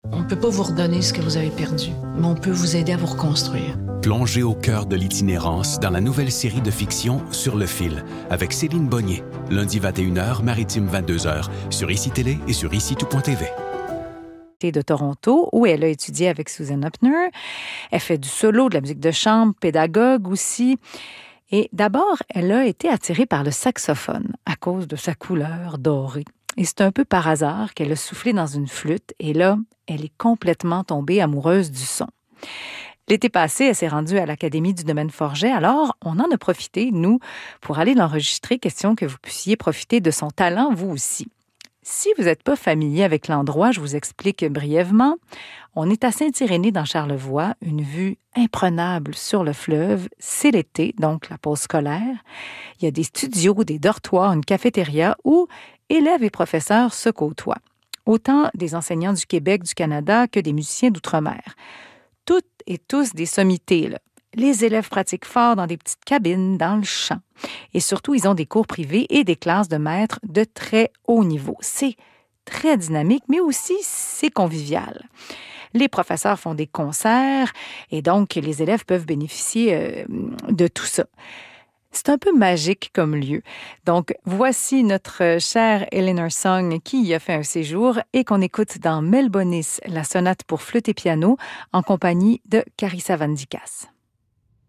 On ne peut pas vous redonner ce que vous avez perdu, mais on peut vous aider à vous reconstruire. Plongez au cœur de l'itinérance dans la nouvelle série de fiction Sur le fil, avec Céline Bonnier, lundi 21h, maritime 22h, sur ICI Télé et sur ICI-tout.tv. De Toronto, où elle a étudié avec Susan Upner. Elle fait du solo, de la musique de chambre, pédagogue aussi. Et d'abord, elle a été attirée par le saxophone à cause de sa couleur dorée. Et c'est un peu par hasard qu'elle a soufflé dans une flûte et là, elle est complètement tombée amoureuse du son. L'été passé, elle s'est rendue à l'Académie du domaine Forget. Alors, on en a profité, nous, pour aller l'enregistrer, question que vous puissiez profiter de son talent, vous aussi. Si vous n'êtes pas familier avec l'endroit, je vous explique brièvement. On est à Saint-Irénée dans Charlevoix, une vue imprenable sur le fleuve. C'est l'été, donc la pause scolaire. Il y a des studios, des dortoirs, une cafétéria où élèves et professeurs se côtoient. Autant des enseignants du Québec, du Canada que des musiciens d'outre-mer. Toutes et tous des sommités, là. Les élèves pratiquent fort dans des petites cabines, dans le champ. Et surtout, ils ont des cours privés et des classes de maîtres de très haut niveau. C'est très dynamique, mais aussi c'est convivial. Les professeurs font des concerts et donc les élèves peuvent bénéficier de tout ça. C'est un peu magique comme lieu. Donc, voici notre chère Eleanor Song qui y a fait un séjour et qu'on écoute dans Melbonis, la sonate pour flûte et piano, en compagnie de Carissa Van Dikas.